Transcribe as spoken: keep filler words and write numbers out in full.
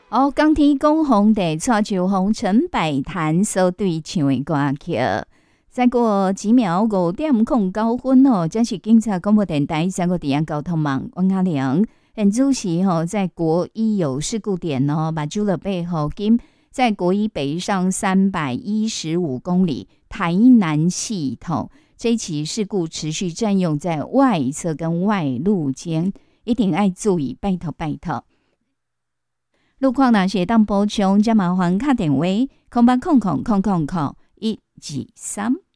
哦，钢铁讲红地蔡秋红陈百潭所对唱的歌曲。再过几秒五点空九分哦，这是警察广播电台三个地方交通网王嘉良。很主席吼，在国一有事故点哦，把朱了背后今在国一北上三百一十五公里台南系统，这一起事故持续占用在外侧跟外路间，一定要注意，拜托拜托。路况若是当补充，则麻烦打电话空八空空空空空一二三。